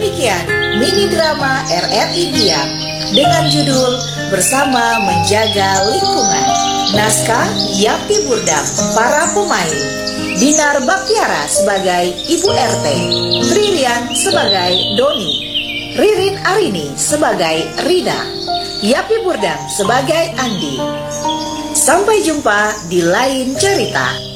Demikian mini drama RRI Diam dengan judul Bersama Menjaga Lingkungan. Naskah Yapi Burdam. Para pemain: Dinar Baktiara sebagai Ibu RT, Tririan sebagai Doni, Ririn Arini sebagai Rina, Yapi Burdam sebagai Andi. Sampai jumpa di lain cerita.